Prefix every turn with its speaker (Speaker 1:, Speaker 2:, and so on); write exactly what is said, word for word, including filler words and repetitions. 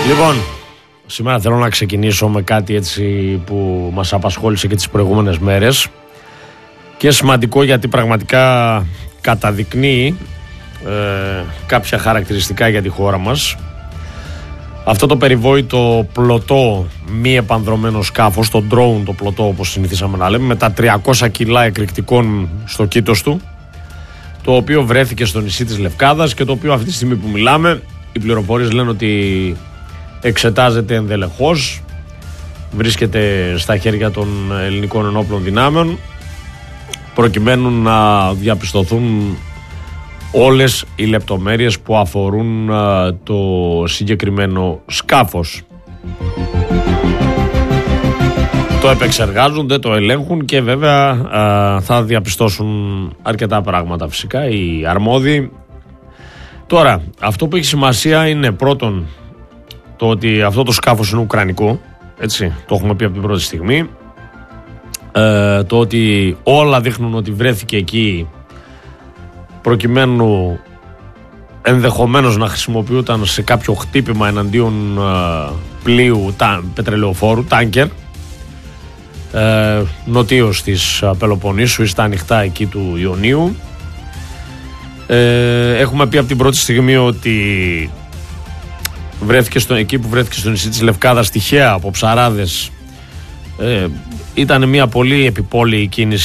Speaker 1: Λοιπόν, σήμερα θέλω να ξεκινήσω με κάτι έτσι που μας απασχόλησε και τις προηγούμενες μέρες και σημαντικό γιατί πραγματικά καταδεικνύει ε, κάποια χαρακτηριστικά για τη χώρα μας. Αυτό το περιβόητο πλωτό μη επανδρωμένο σκάφος, το drone το πλωτό όπως συνηθίσαμε να λέμε, με τα τριακόσια κιλά εκρηκτικών στο κήτος του, το οποίο βρέθηκε στο νησί της Λευκάδας και το οποίο αυτή τη στιγμή που μιλάμε οι πληροφορίες λένε ότι εξετάζεται ενδελεχώς, βρίσκεται στα χέρια των ελληνικών ενόπλων δυνάμεων προκειμένου να διαπιστωθούν όλες οι λεπτομέρειες που αφορούν α, το συγκεκριμένο σκάφος. Το επεξεργάζουν, δεν το ελέγχουν και βέβαια α, θα διαπιστώσουν αρκετά πράγματα φυσικά οι αρμόδιοι. Τώρα, αυτό που έχει σημασία είναι πρώτον το ότι αυτό το σκάφος είναι ουκρανικό, έτσι, το έχουμε πει από την πρώτη στιγμή. Ε, το ότι όλα δείχνουν ότι βρέθηκε εκεί προκειμένου ενδεχομένως να χρησιμοποιούταν σε κάποιο χτύπημα εναντίον ε, πλοίου τα, πετρελαιοφόρου, τάνκερ, ε, νοτίως της Πελοποννήσου ή στα ανοιχτά εκεί του Ιωνίου. Ε, έχουμε πει από την πρώτη στιγμή ότι βρέθηκε στο, εκεί που βρέθηκε στο νησί της Λευκάδας τυχαία από ψαράδες. Ε, ήταν μια πολύ επιπόλαιη κίνηση